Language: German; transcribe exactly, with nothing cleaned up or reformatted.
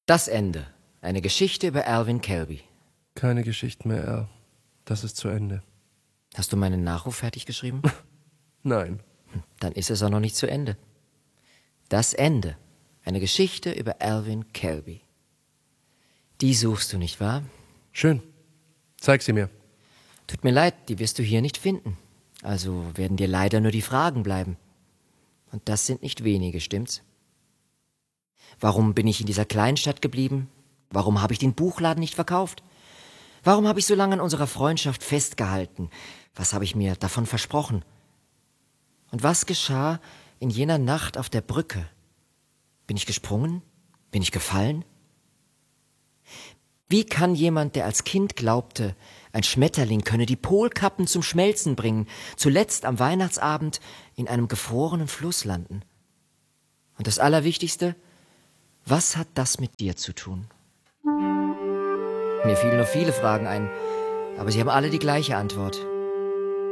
Das Ende. Eine Geschichte über Alvin Kelby. Keine Geschichten mehr, Al. Das ist zu Ende. Hast du meinen Nachruf fertig geschrieben? Nein. Dann ist es auch noch nicht zu Ende. Das Ende. Eine Geschichte über Alvin Kelby. Die suchst du, nicht wahr? Schön. Zeig sie mir. Tut mir leid, die wirst du hier nicht finden. Also werden dir leider nur die Fragen bleiben. Und das sind nicht wenige, stimmt's? Warum bin ich in dieser Kleinstadt geblieben? Warum habe ich den Buchladen nicht verkauft? Warum habe ich so lange an unserer Freundschaft festgehalten? Was habe ich mir davon versprochen? Und was geschah in jener Nacht auf der Brücke? Bin ich gesprungen? Bin ich gefallen? Wie kann jemand, der als Kind glaubte, ein Schmetterling könne die Polkappen zum Schmelzen bringen, zuletzt am Weihnachtsabend in einem gefrorenen Fluss landen? Und das Allerwichtigste, was hat das mit dir zu tun? Mir fielen noch viele Fragen ein, aber sie haben alle die gleiche Antwort.